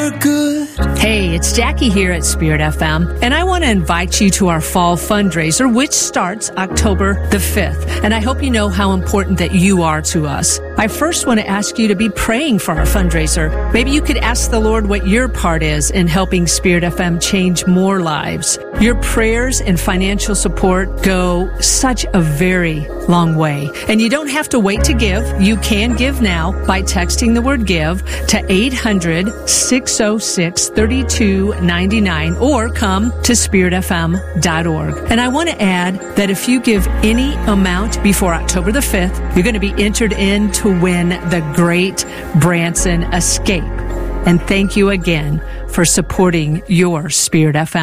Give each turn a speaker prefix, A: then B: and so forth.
A: were good.
B: Hey, it's Jackie here at Spirit FM, and I want to invite you to our fall fundraiser, which starts October the 5th. And I hope you know how important that you are to us. I first want to ask you to be praying for our fundraiser. Maybe you could ask the Lord what your part is in helping Spirit FM change more lives. Your prayers and financial support go such a very long way. And you don't have to wait to give. You can give now by texting the word give to 800-606-3299 or come to spiritfm.org. And I want to add that if you give any amount before October the 5th, you're going to be entered in to win the Great Branson Escape. And thank you again for supporting your Spirit FM.